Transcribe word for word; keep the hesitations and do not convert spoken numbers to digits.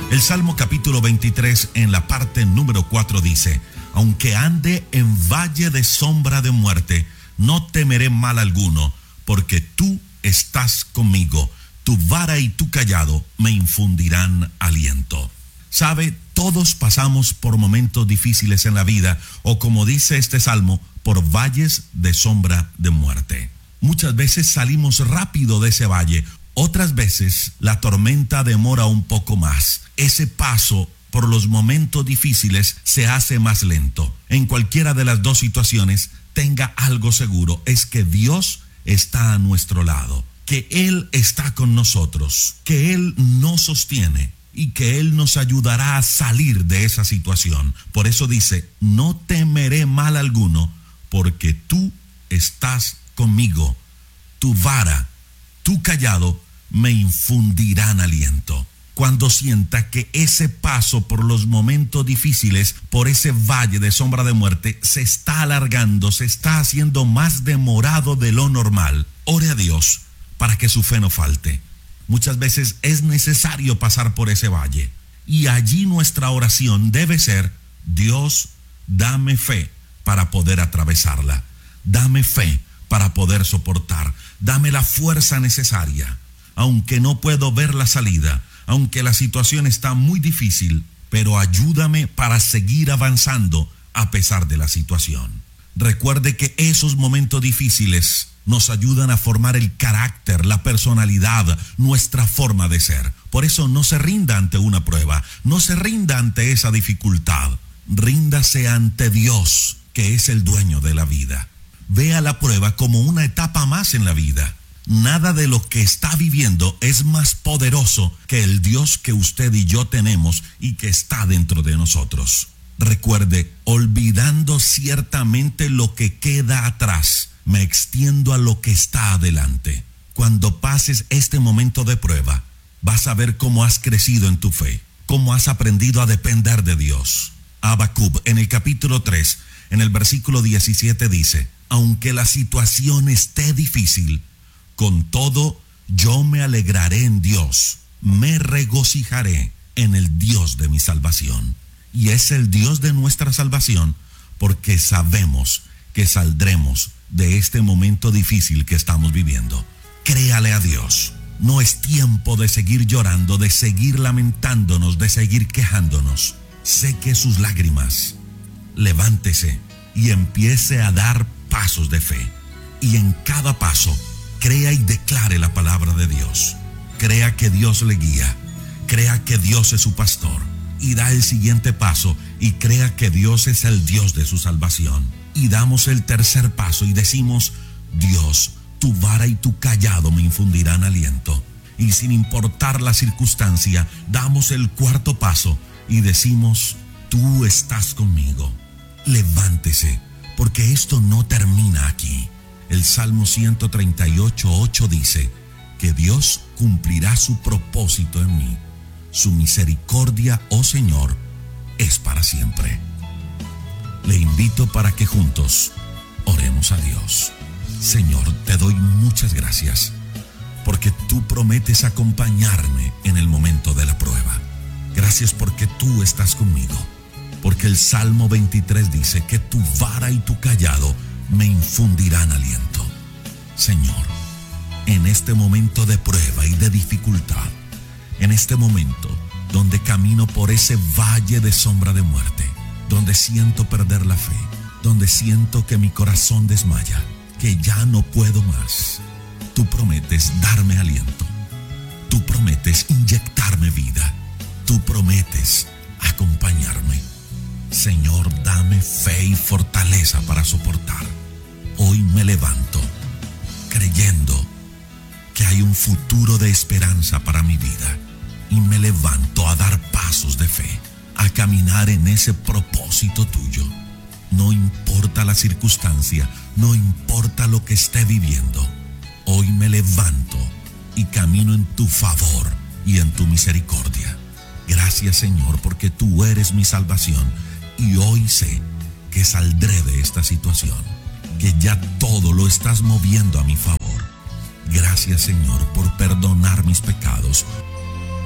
El Salmo capítulo veintitrés en la parte número cuatro dice: aunque ande en valle de sombra de muerte, no temeré mal alguno, porque tú estás conmigo. Tu vara y tu cayado me infundirán aliento. Sabe, todos pasamos por momentos difíciles en la vida, o como dice este salmo, por valles de sombra de muerte. Muchas veces salimos rápido de ese valle, otras veces la tormenta demora un poco más. Ese paso por los momentos difíciles se hace más lento. En cualquiera de las dos situaciones, tenga algo seguro, es que Dios está a nuestro lado, que Él está con nosotros, que Él nos sostiene y que Él nos ayudará a salir de esa situación. Por eso dice: no temeré mal alguno, porque tú estás conmigo. Tu vara, tu cayado me infundirán aliento. Cuando sienta que ese paso por los momentos difíciles, por ese valle de sombra de muerte, se está alargando, se está haciendo más demorado de lo normal, ore a Dios para que su fe no falte. Muchas veces es necesario pasar por ese valle, y allí nuestra oración debe ser: Dios, dame fe para poder atravesarla. Dame fe para poder soportar. Dame la fuerza necesaria. Aunque no puedo ver la salida, aunque la situación está muy difícil, pero ayúdame para seguir avanzando a pesar de la situación. Recuerde que esos momentos difíciles nos ayudan a formar el carácter, la personalidad, nuestra forma de ser. Por eso no se rinda ante una prueba, no se rinda ante esa dificultad. Ríndase ante Dios, que es el dueño de la vida. Vea la prueba como una etapa más en la vida. Nada de lo que está viviendo es más poderoso que el Dios que usted y yo tenemos y que está dentro de nosotros. Recuerde, olvidando ciertamente lo que queda atrás, me extiendo a lo que está adelante. Cuando pases este momento de prueba, vas a ver cómo has crecido en tu fe, cómo has aprendido a depender de Dios. Habacuc, en el capítulo tres, en el versículo diecisiete dice: aunque la situación esté difícil, con todo yo me alegraré en Dios, me regocijaré en el Dios de mi salvación. Y es el Dios de nuestra salvación, porque sabemos que saldremos de este momento difícil que estamos viviendo. Créale a Dios. No es tiempo de seguir llorando, de seguir lamentándonos, de seguir quejándonos. Seque sus lágrimas, levántese y empiece a dar pasos de fe. Y en cada paso, crea y declare la palabra de Dios. Crea que Dios le guía. Crea que Dios es su pastor. Y da el siguiente paso y crea que Dios es el Dios de su salvación. Y damos el tercer paso y decimos: Dios, tu vara y tu cayado me infundirán aliento. Y sin importar la circunstancia, damos el cuarto paso y decimos: tú estás conmigo. Levántese, porque esto no termina aquí. El Salmo ciento treinta y ocho, ocho dice que Dios cumplirá su propósito en mí. Su misericordia, oh Señor, es para siempre. Le invito para que juntos oremos a Dios. Señor, te doy muchas gracias, porque tú prometes acompañarme en el momento de la prueba. Gracias porque tú estás conmigo, porque el Salmo veintitrés dice que tu vara y tu cayado me infundirán aliento. Señor, en este momento de prueba y de dificultad, en este momento donde camino por ese valle de sombra de muerte, donde siento perder la fe, donde siento que mi corazón desmaya, que ya no puedo más, tú prometes darme aliento, tú prometes inyectarme vida, tú prometes acompañarme. Señor, dame fe y fortaleza para soportar. Hoy me levanto creyendo que hay un futuro de esperanza para mi vida, y me levanto a dar pasos de fe, a caminar en ese propósito tuyo. No importa la circunstancia, no importa lo que esté viviendo, hoy me levanto y camino en tu favor y en tu misericordia. Gracias, Señor, porque tú eres mi salvación, y hoy sé que saldré de esta situación, que ya todo lo estás moviendo a mi favor. Gracias, Señor, por perdonar mis pecados.